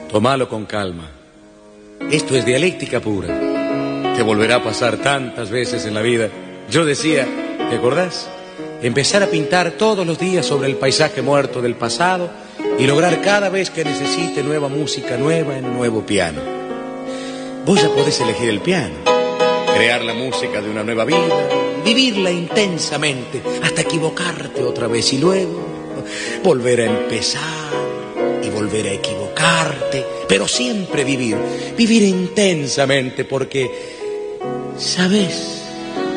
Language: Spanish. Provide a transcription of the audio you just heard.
Tómalo con calma. Esto es dialéctica pura. Te volverá a pasar tantas veces en la vida. Yo decía, ¿te acordás? Empezar a pintar todos los días sobre el paisaje muerto del pasado y lograr cada vez que necesite nueva música nueva en un nuevo piano. Vos ya podés elegir el piano, crear la música de una nueva vida, vivirla intensamente hasta equivocarte otra vez y luego volver a empezar y volver a equivocarte, pero siempre vivir intensamente porque, ¿sabes?